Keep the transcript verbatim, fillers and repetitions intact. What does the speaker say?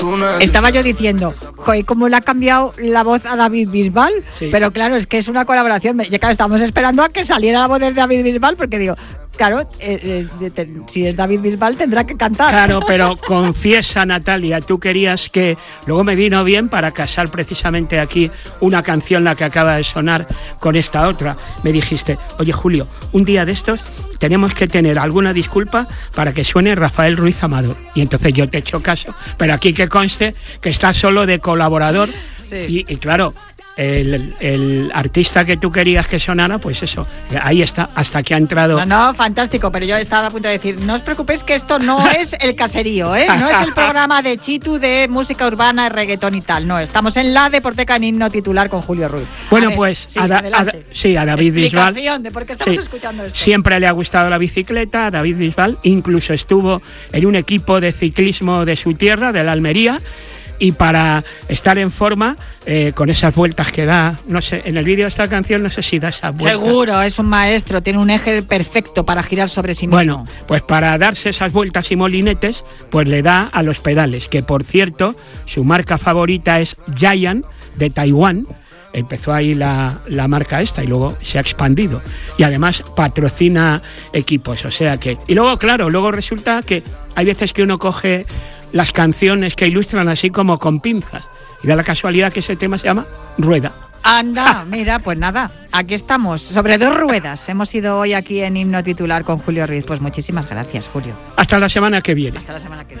Estaba yo diciendo, joder, cómo le ha cambiado la voz a David Bisbal, sí. Pero claro, es que es una colaboración. Ya claro, estamos esperando a que saliera la voz de David Bisbal, porque digo, claro, eh, eh, te, si es David Bisbal tendrá que cantar. Claro, pero confiesa, Natalia, tú querías que... Luego me vino bien para casar precisamente aquí una canción, la que acaba de sonar, con esta otra. Me dijiste, oye, Julio, un día de estos tenemos que tener alguna disculpa para que suene Rafael Ruiz Amador. Y entonces yo te echo caso, pero aquí que conste que estás solo de colaborador. Sí. Y, y claro... El, el artista que tú querías que sonara, pues eso, ahí está, hasta que ha entrado... No, no, fantástico, pero yo estaba a punto de decir, no os preocupéis que esto no es El Caserío, ¿eh? No es el programa de Chitu de música urbana, reggaetón y tal, no, estamos en la Deporteca en Himno Titular con Julio Ruiz. Bueno, ver, pues, sí, a, da, a, sí, a David Bisbal... de por qué estamos sí, escuchando esto. Siempre le ha gustado la bicicleta, a David Bisbal, incluso estuvo en un equipo de ciclismo de su tierra, de la Almería, y para estar en forma, eh, con esas vueltas que da, no sé, en el vídeo de esta canción no sé si da esas vueltas. Seguro, es un maestro, tiene un eje perfecto para girar sobre sí mismo. Bueno, pues para darse esas vueltas y molinetes, pues le da a los pedales, que por cierto, su marca favorita es Giant, de Taiwán. Empezó ahí la, la marca esta y luego se ha expandido. Y además patrocina equipos, o sea que... Y luego, claro, luego resulta que hay veces que uno coge las canciones que ilustran así como con pinzas. Y da la casualidad que ese tema se llama Rueda. Anda, mira, pues nada, aquí estamos, sobre dos ruedas. Hemos ido hoy aquí en Himno Titular con Julio Ruiz. Pues muchísimas gracias, Julio. Hasta la semana que viene. Hasta la semana que viene.